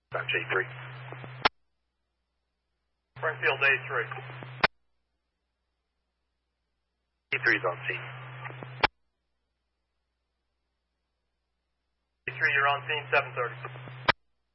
J3. Springfield A3. A3 is on scene. A3, you're on scene, 7:30.